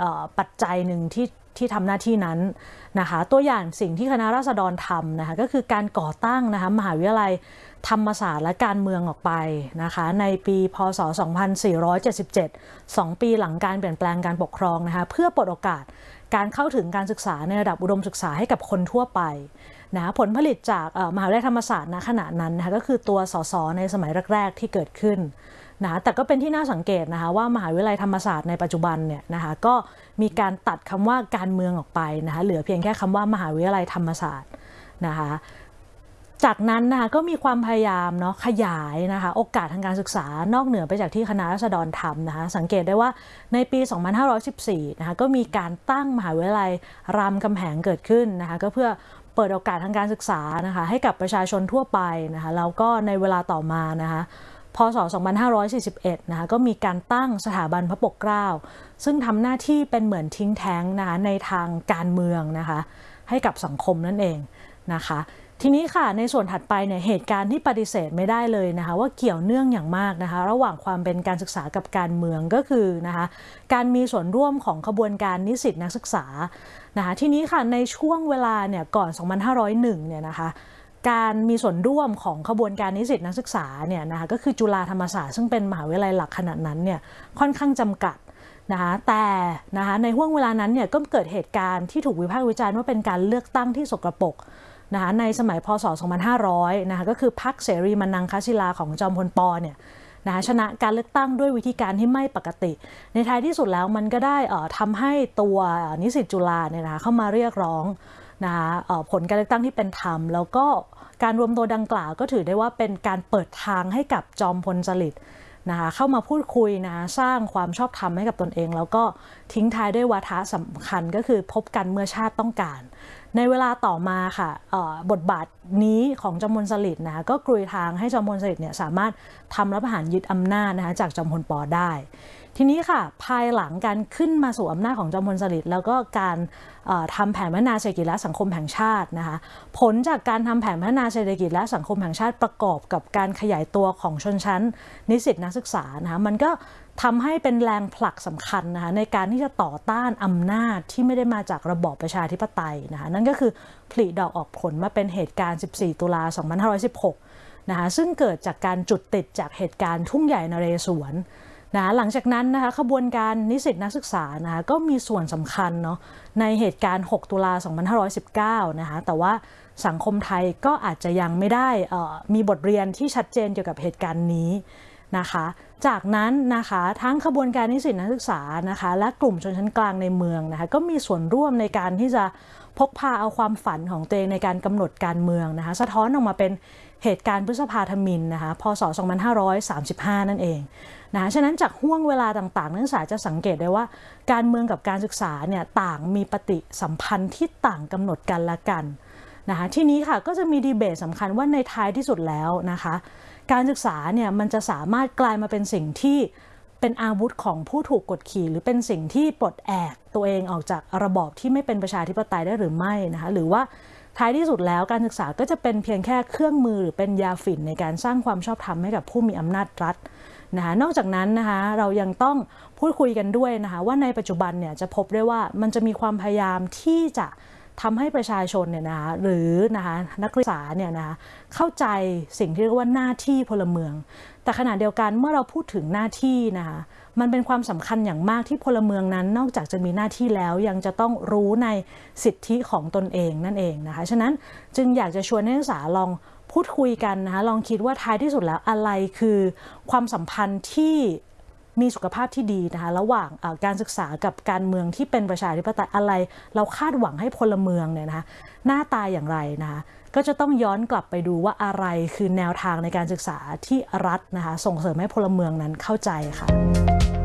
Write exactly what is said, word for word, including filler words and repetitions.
ปัจจัยหนึ่งที่ที่ทำหน้าที่นั้นนะคะตัวอย่างสิ่งที่คณะราษฎรทำนะคะก็คือการก่อตั้งนะคะมหาวิทยาลัยธรรมศาสตร์และการเมืองออกไปนะคะในปีพ.ศ. สองพันสี่ร้อยเจ็ดสิบเจ็ด สองปีหลังการเปลี่ยนแปลงการปกครองนะคะเพื่อเปิดโอกาสการเข้าถึงการศึกษาในระดับอุดมศึกษาให้กับคนทั่วไปนะผลผลิตจากมหาวิทยาลัยธรรมศาสตร์ณขณะนั้นนะคะก็คือตัวสสในสมัยแรกๆที่เกิดขึ้นนะแต่ก็เป็นที่น่าสังเกตนะคะว่ามหาวิทยาลัยธรรมศาสตร์ในปัจจุบันเนี่ยนะคะก็มีการตัดคำว่าการเมืองออกไปนะคะเหลือเพียงแค่คำว่ามหาวิทยาลัยธรรมศาสตร์นะคะจากนั้นนะคะก็มีความพยายามเนาะขยายนะคะโอกาสทางการศึกษานอกเหนือไปจากที่คณะราษฎรทำนะคะสังเกตได้ว่าในปี สองพันห้าร้อยสิบสี่ นะคะก็มีการตั้งมหาวิทยาลัยรามคำแหงเกิดขึ้นนะคะก็เพื่อเปิดโอกาสทางการศึกษานะคะให้กับประชาชนทั่วไปนะคะแล้วก็ในเวลาต่อมานะคะพ.ศ. สองพันห้าร้อยสี่สิบเอ็ด นะคะก็มีการตั้งสถาบันพระปกเกล้าซึ่งทำหน้าที่เป็นเหมือนทิ้งแท้งนะคะในทางการเมืองนะคะให้กับสังคมนั่นเองนะคะทีนี้ค่ะในส่วนถัดไปเนี่ยเหตุการณ์ที่ปฏิเสธไม่ได้เลยนะคะว่าเกี่ยวเนื่องอย่างมากนะคะระหว่างความเป็นการศึกษากับการเมืองก็คือนะคะการมีส่วนร่วมของขบวนการนิสิตนักศึกษานะคะทีนี้ค่ะในช่วงเวลาเนี่ยก่อน สองพันห้าร้อยเอ็ด เนี่ยนะคะการมีส่วนร่วมของขบวนการนิสิตนักศึกษาเนี่ยนะคะก็คือจุฬาธรรมศาสตร์ซึ่งเป็นมหาวิทยาลัยหลักขนาดนั้นเนี่ยค่อนข้างจำกัดนะคะแต่นะคะในห่วงเวลานั้นเนี่ยก็เกิดเหตุการณ์ที่ถูกวิพากษ์วิจารณ์ว่าเป็นการเลือกตั้งที่สกปรกนะคะในสมัยพ.ศ. สองพันห้าร้อยนะคะก็คือพรรคเสรีมนังคศิลาของจอมพลป.เนี่ยนะคะชนะการเลือกตั้งด้วยวิธีการที่ไม่ปกติในท้ายที่สุดแล้วมันก็ได้ทำให้ตัวนิสิตจุฬาเนี่ยนะคะเข้ามาเรียกร้องนะคะผลการเลือกตั้งที่เป็นธรรมแล้วก็การรวมตัวดังกล่าวก็ถือได้ว่าเป็นการเปิดทางให้กับจอมพลสฤษดิ์นะคะเข้ามาพูดคุยนะสร้างความชอบธรรมให้กับตนเองแล้วก็ทิ้งท้ายด้วยวาทะสำคัญก็คือพบกันเมื่อชาติต้องการในเวลาต่อมาค่ะบทบาทนี้ของจอมพลสฤษดิ์นะคะก็กลุยทางให้จอมพลสฤษดิ์เนี่ยสามารถทำรัฐประหารยึดอำนาจนะคะจากจอมพลป.ได้ทีนี้ค่ะภายหลังการขึ้นมาสู่อำนาจของจอมพลสฤษดิ์แล้วก็การทำแผนพัฒนาเศรษฐกิจและสังคมแห่งชาตินะคะผลจากการทำแผนพัฒนาเศรษฐกิจและสังคมแห่งชาติประกอบกับการขยายตัวของชนชั้นนิสิตนักศึกษานะคะมันก็ทำให้เป็นแรงผลักสำคัญนะคะในการที่จะต่อต้านอำนาจที่ไม่ได้มาจากระบอบประชาธิปไตยนะคะนั่นก็คือผลิดอกออกผลมาเป็นเหตุการณ์สิบสี่ตุลาสองพันห้าร้อยสิบหกนะคะซึ่งเกิดจากการจุดติดจากเหตุการณ์ทุ่งใหญ่นเรศวรนะหลังจากนั้นนะคะขบวนการนิสิตนักศึกษานะคะก็มีส่วนสำคัญเนาะในเหตุการณ์หกตุลาสองพันห้าร้อยสิบเก้านะคะแต่ว่าสังคมไทยก็อาจจะยังไม่ได้มีบทเรียนที่ชัดเจนเกี่ยวกับเหตุการณ์นี้นะคะจากนั้นนะคะทั้งขบวนการนิสิตนักศึกษานะคะและกลุ่มชนชั้นกลางในเมืองนะคะก็มีส่วนร่วมในการที่จะพกพาเอาความฝันของตัวเองในการกำหนดการเมืองนะคะสะท้อนออกมาเป็นเหตุการณ์พฤษภาธมิฬนะคะพ.ศ. สองพันห้าร้อยสามสิบห้านั่นเองนะฉะนั้นจากห่วงเวลาต่างๆนักศึกษาจะสังเกตได้ว่าการเมืองกับการศึกษาเนี่ยต่างมีปฏิสัมพันธ์ที่ต่างกำหนดกันละกันนะคะทีนี้ค่ะก็จะมีดีเบตสำคัญว่าในท้ายที่สุดแล้วนะคะการศึกษาเนี่ยมันจะสามารถกลายมาเป็นสิ่งที่เป็นอาวุธของผู้ถูกกดขี่หรือเป็นสิ่งที่ปลดแอกตัวเองออกจากระบอบที่ไม่เป็นประชาธิปไตยได้หรือไม่นะคะหรือว่าท้ายที่สุดแล้วการศึกษาก็จะเป็นเพียงแค่เครื่องมือหรือเป็นยาฝิ่นในการสร้างความชอบธรรมให้กับผู้มีอำนาจรัฐนะคะนอกจากนั้นนะคะเรายังต้องพูดคุยกันด้วยนะคะว่าในปัจจุบันเนี่ยจะพบได้ว่ามันจะมีความพยายามที่จะทำให้ประชาชนเนี่ยนะคะหรือนะคะนักศึกษาเนี่ยนะคะเข้าใจสิ่งที่เรียกว่าหน้าที่พลเมืองแต่ขณะเดียวกันเมื่อเราพูดถึงหน้าที่นะคะมันเป็นความสำคัญอย่างมากที่พลเมืองนั้นนอกจากจะมีหน้าที่แล้วยังจะต้องรู้ในสิทธิของตนเองนั่นเองนะคะฉะนั้นจึงอยากจะชวนนักศึกษาลองพูดคุยกันนะคะลองคิดว่าท้ายที่สุดแล้วอะไรคือความสัมพันธ์ที่มีสุขภาพที่ดีนะคะระหว่างการศึกษากับการเมืองที่เป็นประชาธิปไตยอะไรเราคาดหวังให้พลเมืองเนี่ยนะคะหน้าตาอย่างไรนะคะก็จะต้องย้อนกลับไปดูว่าอะไรคือแนวทางในการศึกษาที่รัฐนะคะส่งเสริมให้พลเมืองนั้นเข้าใจค่ะ